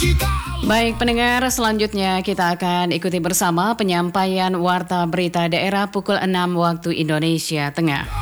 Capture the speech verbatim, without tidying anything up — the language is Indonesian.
Baik pendengar, selanjutnya kita akan ikuti bersama penyampaian Warta Berita Daerah pukul enam waktu Indonesia Tengah.